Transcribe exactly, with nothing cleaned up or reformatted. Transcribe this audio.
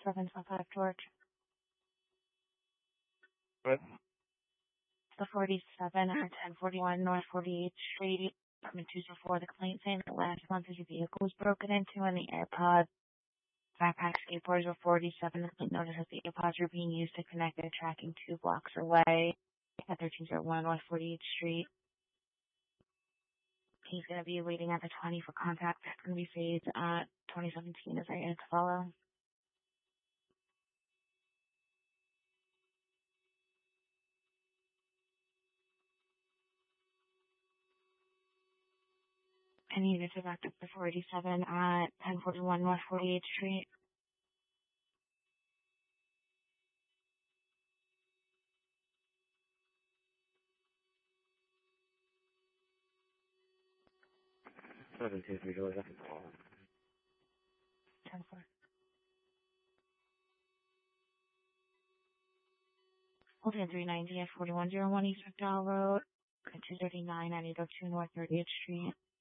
seven five five George. What? The forty-seven at ten forty-one North forty-eighth Street, apartment two oh four. The complaint saying that last month your vehicle was broken into and the AirPods, backpack, skateboards were forty-seven. The complaint notice that the AirPods were being used to connect their tracking two blocks away at thirteen oh one North forty-eighth Street. He's going to be waiting at the twenty for contact. That's going to be phased at twenty seventeen. Is there anything to follow? I needed to back up the four eighty-seven at ten forty-one North forty-eighth Street. Seven two three George. ten four. Holding three ninety at forty-one oh one East McDowell Road. two thirty-nine at eight oh two North thirtieth Street.